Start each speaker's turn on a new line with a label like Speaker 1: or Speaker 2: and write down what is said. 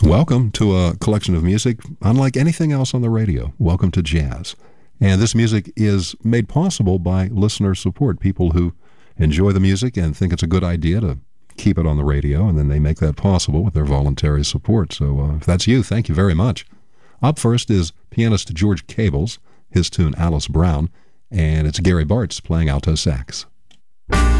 Speaker 1: Welcome to a collection of music unlike anything else on the radio. Welcome to Jazz. And this music is made possible by listener support, people who enjoy the music and think it's a good idea to keep it on the radio, and then they make that possible with their voluntary support. So if that's you, thank you very much. Up first is pianist George Cables, his tune Alice Brown, and it's Gary Bartz playing alto sax.